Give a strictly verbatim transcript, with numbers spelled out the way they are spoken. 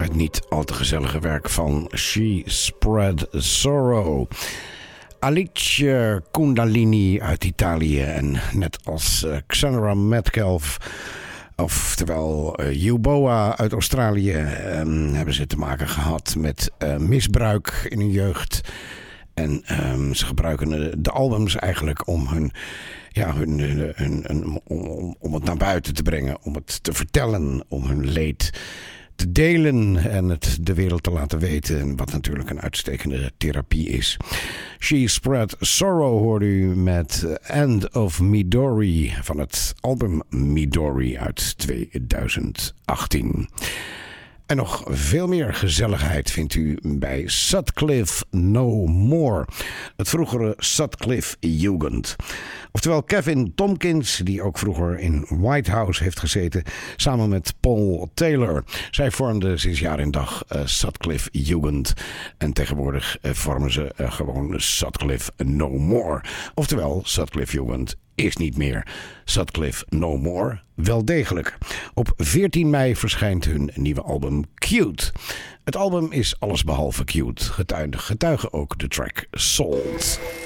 het niet al te gezellige werk van She Spread Sorrow. Alice Kundalini uit Italië en net als uh, Xanara Metcalf, oftewel uh, Yuboa uit Australië, um, hebben ze te maken gehad met uh, misbruik in hun jeugd. En um, ze gebruiken de, de albums eigenlijk om hun, ja, hun, hun, hun, hun om, om het naar buiten te brengen, om het te vertellen, om hun leed te delen en het de wereld te laten weten. Wat natuurlijk een uitstekende therapie is. She Spread Sorrow hoorde u met End of Midori van het album Midori uit tweeduizend achttien. En nog veel meer gezelligheid vindt u bij Sutcliffe No More. Het vroegere Sutcliffe Jugend. Oftewel Kevin Tompkins, die ook vroeger in White House heeft gezeten, samen met Paul Taylor. Zij vormden sinds jaar en dag uh, Sutcliffe Jugend. En tegenwoordig uh, vormen ze uh, gewoon Sutcliffe No More. Oftewel, Sutcliffe Jugend is niet meer. Sutcliffe No More wel degelijk. Op veertien mei verschijnt hun nieuwe album Cute. Het album is allesbehalve cute. Getuigen, getuigen ook de track Salt.